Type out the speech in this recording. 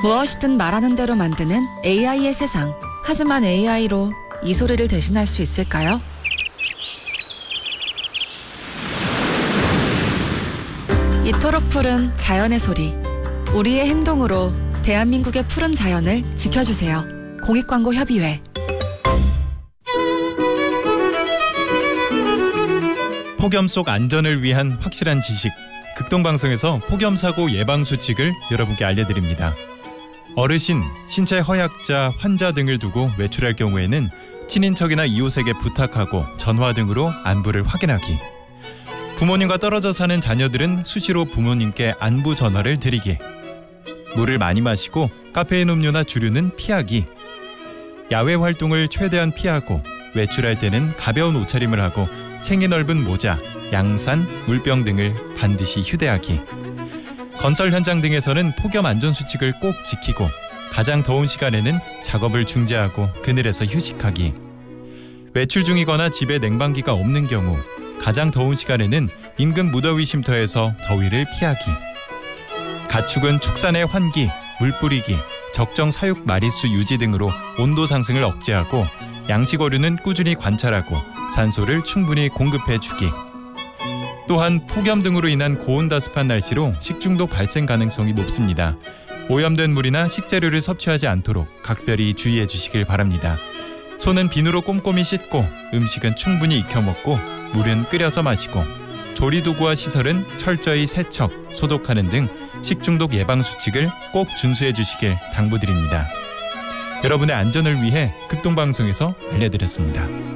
무엇이든 말하는 대로 만드는 AI의 세상. 하지만 AI로 이 소리를 대신할 수 있을까요? 이토록 푸른 자연의 소리. 우리의 행동으로 대한민국의 푸른 자연을 지켜주세요. 공익광고협의회. 폭염 속 안전을 위한 확실한 지식. 극동방송에서 폭염사고 예방수칙을 여러분께 알려드립니다. 어르신, 신체 허약자, 환자 등을 두고 외출할 경우에는 친인척이나 이웃에게 부탁하고 전화 등으로 안부를 확인하기. 부모님과 떨어져 사는 자녀들은 수시로 부모님께 안부 전화를 드리기. 물을 많이 마시고 카페인 음료나 주류는 피하기. 야외 활동을 최대한 피하고 외출할 때는 가벼운 옷차림을 하고 챙이 넓은 모자, 양산, 물병 등을 반드시 휴대하기. 건설 현장 등에서는 폭염 안전수칙을 꼭 지키고 가장 더운 시간에는 작업을 중지하고 그늘에서 휴식하기. 외출 중이거나 집에 냉방기가 없는 경우 가장 더운 시간에는 인근 무더위 쉼터에서 더위를 피하기. 가축은 축산의 환기, 물 뿌리기, 적정 사육 마리수 유지 등으로 온도 상승을 억제하고 양식 어류는 꾸준히 관찰하고 산소를 충분히 공급해주기. 또한 폭염 등으로 인한 고온다습한 날씨로 식중독 발생 가능성이 높습니다. 오염된 물이나 식재료를 섭취하지 않도록 각별히 주의해 주시길 바랍니다. 손은 비누로 꼼꼼히 씻고 음식은 충분히 익혀 먹고 물은 끓여서 마시고 조리도구와 시설은 철저히 세척, 소독하는 등 식중독 예방 수칙을 꼭 준수해 주시길 당부드립니다. 여러분의 안전을 위해 극동방송에서 알려드렸습니다.